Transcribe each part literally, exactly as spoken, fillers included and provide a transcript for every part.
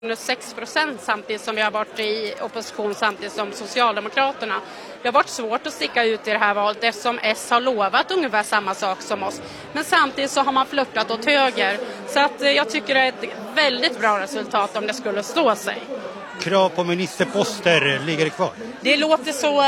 sex procent samtidigt som vi har varit i opposition samtidigt som Socialdemokraterna. Det har varit svårt att sticka ut i det här valet eftersom S har lovat ungefär samma sak som oss. Men samtidigt så har man flörtat åt höger. Så att jag tycker det är ett väldigt bra resultat om det skulle stå sig. Krav på ministerposter ligger kvar. Det låter så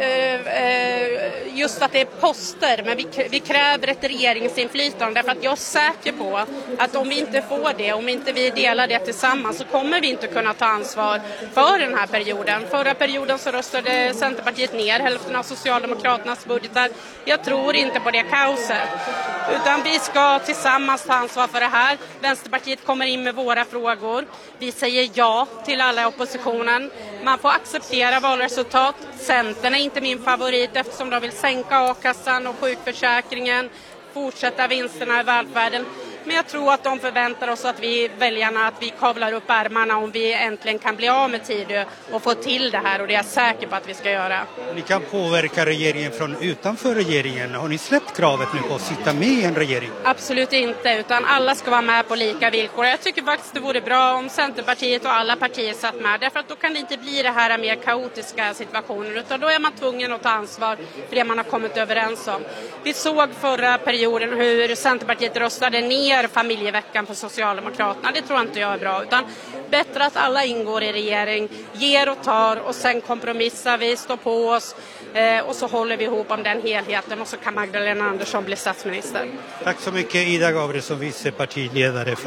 eh, just att det är poster, men vi, vi kräver ett regeringsinflytande därför att jag är säker på att om vi inte får det, om inte vi delar det tillsammans så kommer vi inte kunna ta ansvar för den här perioden. Förra perioden så röstade Centerpartiet ner hälften av Socialdemokraternas budgetar. Jag tror inte på det kaoset. Utan vi ska tillsammans ta ansvar för det här. Vänsterpartiet kommer in med våra frågor. Vi säger ja till alla oppositionen. Man får acceptera valresultat. Centern är inte min favorit eftersom de vill sänka a-kassan och sjukförsäkringen, fortsätta vinsterna i välfärden. Men jag tror att de förväntar oss att vi väljarna att vi kavlar upp ärmarna om vi äntligen kan bli av med tid och få till det här, och det är jag säker på att vi ska göra. Ni kan påverka regeringen från utanför regeringen. Har ni släppt kravet nu på att sitta med i en regering? Absolut inte, utan alla ska vara med på lika villkor. Jag tycker faktiskt det vore bra om Centerpartiet och alla partier satt med, därför att då kan det inte bli det här mer kaotiska situationer, utan då är man tvungen att ta ansvar för det man har kommit överens om. Vi såg förra perioden hur Centerpartiet röstade ner familjeveckan på Socialdemokraterna. Det tror inte jag är bra, utan bättre att alla ingår i regering, ger och tar, och sen kompromissar vi, står på oss eh, och så håller vi ihop om den helheten, och så kan Magdalena Andersson bli statsminister. Tack så mycket, Ida Gabrielsson, vice partiledare för